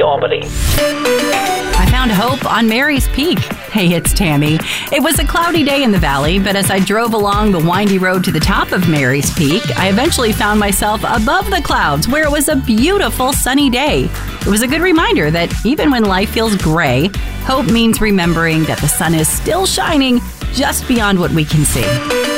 Albany. I found hope on Mary's Peak. Hey, it's Tammy. It was a cloudy day in the valley, but as I drove along the windy road to the top of Mary's Peak, I eventually found myself above the clouds where it was a beautiful sunny day. It was a good reminder that even when life feels gray, hope means remembering that the sun is still shining just beyond what we can see.